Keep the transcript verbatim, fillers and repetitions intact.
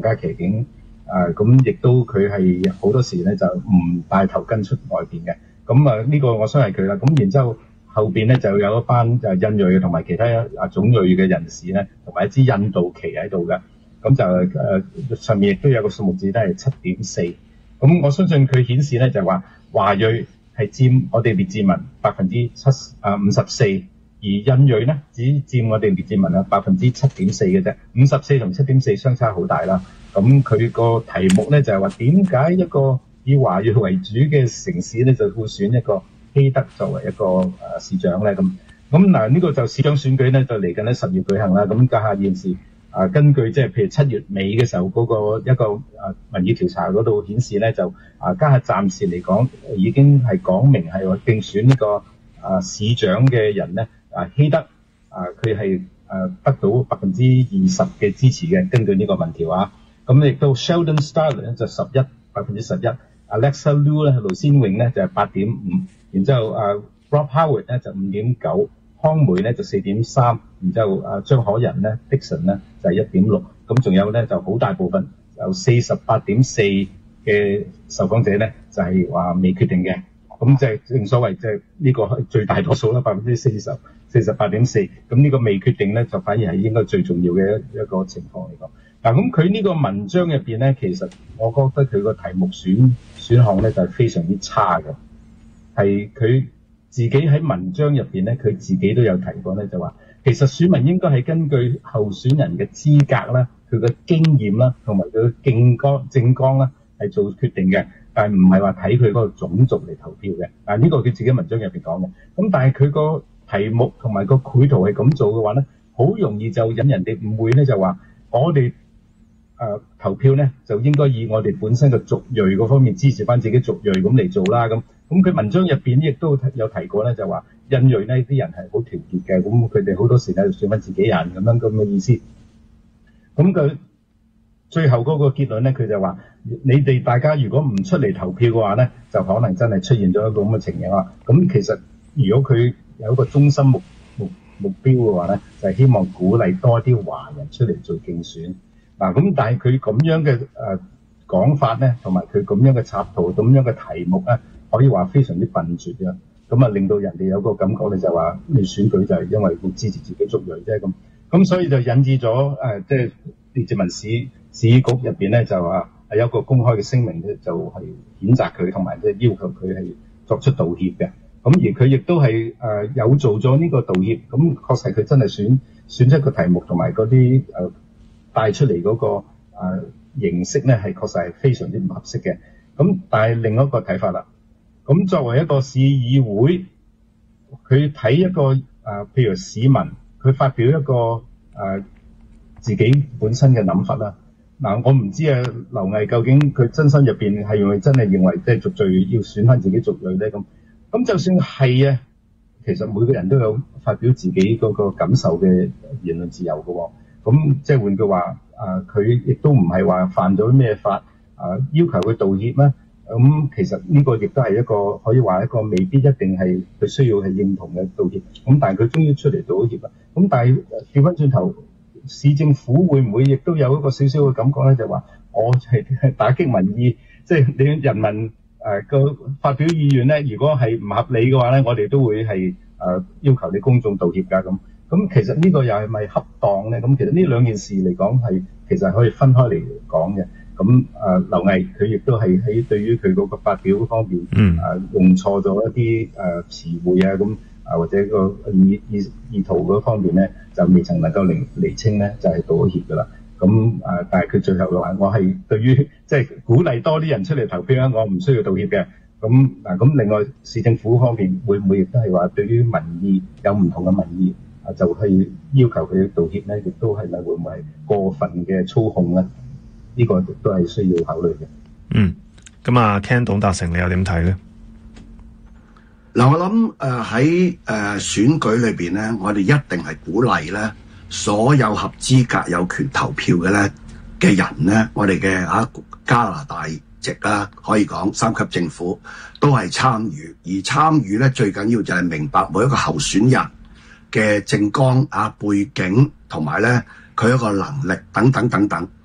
加騎警，啊咁亦都佢係好多時咧就唔帶頭跟出外邊嘅。咁啊呢個我相信係佢啦。咁然之後後邊咧就有一班就印裔同埋其他啊種裔嘅人士咧，同埋一支印度旗喺度嘅。咁就誒、呃、上面亦都有個數目字都係七點四。咁我相信佢顯示咧就係話華裔係佔我哋列治文百分之七啊五十四，而印裔咧只佔我哋列治文啊百分之七點四嘅啫。五十四同七點四相差好大啦。咁佢個題目咧就係話點解一個以華裔為主嘅城市咧就會選一個希德作為一個誒、呃、市長咧？咁咁嗱呢個就市長選舉咧就嚟緊咧十月舉行啦。咁家下現時啊，根據即係譬如七月尾嘅時候嗰個一個啊民意調查嗰度顯示咧，就啊家下暫時嚟講已經係講明係話競選呢個啊市長嘅人咧啊希德啊佢係誒得到百分之二十嘅支持嘅，根據呢個民調啊。咁亦都 Sheldon Starlin 咧就十一百分之十一 ，Alexa Liu 咧盧先穎咧就係八點五，然之後啊 Rob Howard 咧就五點九。康梅咧就四點三，然之後啊張可人咧 Dixon 咧就係一點六，咁仲有咧就好大部分有四十八點四嘅受訪者咧就係話未決定嘅，咁即係正所謂即係呢個係最大多數啦，百分之四十四十八點四，咁呢個未決定咧就反而係應該最重要嘅一一個情況嚟講。嗱咁佢呢個文章入邊咧，其實我覺得佢個題目選選項咧就係非常之差嘅，係佢。自己喺文章入邊咧，佢自己都有提過咧，就話其實選民應該係根據候選人嘅資格啦、佢嘅經驗啦，同埋佢嘅政綱政綱啦，係做決定嘅，但係唔係話睇佢嗰個種族嚟投票嘅。嗱呢個佢自己文章入邊講嘅。咁但係佢個題目同埋個繪圖係咁做嘅話咧，好容易就引人哋誤會咧，就話我哋誒、呃、投票咧就應該以我哋本身嘅族裔嗰方面支持翻自己族裔咁嚟做啦咁。咁佢文章入邊亦都有提過咧，就話印裔呢啲人係好團結嘅，咁佢哋好多時咧就選翻自己人咁樣咁嘅意思。咁佢最後嗰個結論咧，佢就話：你哋大家如果唔出嚟投票嘅話咧，就可能真係出現咗一個咁嘅情形啦。咁其實如果佢有一個中心目目目標嘅話咧，就係希望鼓勵多啲華人出嚟做競選。嗱，咁但係佢咁樣嘅誒講法咧，同埋佢咁樣嘅插圖、咁樣嘅題目咧，可以話非常之笨拙嘅，咁啊令到人哋有個感覺咧，就話你選舉就係因為要支持自己族裔啫咁，咁所以就引致咗誒，即係列治文市市局入邊咧就話係有一個公開嘅聲明咧，就係譴責佢同埋即係要求佢係作出道歉嘅。咁而佢亦都係誒有做咗呢個道歉，咁確實佢真係選選出個題目同埋嗰啲誒帶出嚟嗰個誒形式咧，係確實係非常之唔合適嘅。咁但係另一個睇法啦。咁作為一個市議會，佢睇一個誒、呃，譬如市民，佢發表一個誒、呃、自己本身嘅諗法啦。嗱、呃，我唔知啊，劉毅究竟佢真心入邊係咪真係認為即係族裔要選翻自己族裔咧？咁咁就算係啊，其實每個人都有發表自己嗰個感受嘅言論自由嘅喎、哦。咁即係換句話，誒佢亦都唔係話犯咗咩法，誒、呃、要求佢道歉咩？咁、嗯、其實呢個亦都係一個可以話一個未必一定係佢需要係認同嘅道歉。咁但係佢終於出嚟道歉啦。咁但係調翻轉頭，市政府會唔會亦都有一個少少嘅感覺咧？就話我係打擊民意，即係你人民誒個、呃、發表意願咧，如果係唔合理嘅話咧，我哋都會係誒、呃、要求你公眾道歉㗎咁。咁其實呢個又係咪恰當咧？咁其實呢兩件事嚟講係其實可以分開嚟講嘅。咁誒、呃、劉毅佢亦都係喺對於佢嗰個發表方面，誒、嗯呃、用錯咗一啲誒、呃、詞彙啊，咁啊、呃、或者個意意意圖嗰方面咧，就未曾能夠釐釐清咧，就係、是、道歉㗎啦。咁誒、呃，但係佢最後嘅話，我係對於即係、就是、鼓勵多啲人出嚟投票咧，我唔需要道歉嘅。咁嗱，咁另外市政府方面會唔會亦都係話對於民意有唔同嘅民意啊，就去要求佢道歉咧？亦都係咪會唔會係過分嘅操控咧？呢、這個都係需要考慮嘅。嗯， 咁啊 Ken 董達成你又點睇咧？ 嗱，我諗誒喺誒選舉裏邊咧，我哋一定係鼓勵咧，所有合資格有權投票嘅咧嘅人咧，我哋嘅啊加拿大籍啦，可以講三級政府都係參與，而參與咧最緊要就係明白每一個候選人嘅政綱啊背景同埋咧佢一個能力等等等等。